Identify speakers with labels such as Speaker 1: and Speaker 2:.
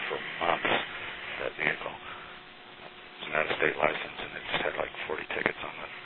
Speaker 1: for months, that vehicle. It was an out-of-state license, and it just had like 40 tickets on it.